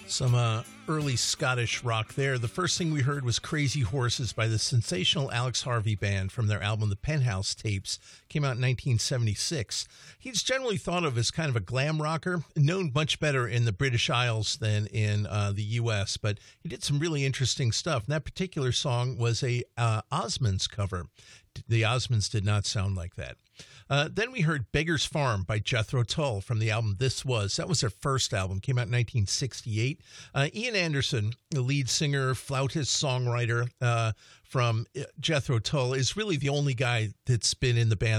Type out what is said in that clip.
Some early Scottish rock there. The first thing we heard was Crazy Horses by the sensational Alex Harvey Band from their album The Penthouse Tapes. Came out in 1976. He's generally thought of as kind of a glam rocker, known much better in the British Isles than in the U.S., but he did some really interesting stuff. And that particular song was a Osmonds cover. The Osmonds did not sound like that. Then we heard Beggar's Farm by Jethro Tull from the album This Was. That was their first album, came out in 1968. Ian Anderson, the lead singer, flautist, songwriter from Jethro Tull, is really the only guy that's been in the band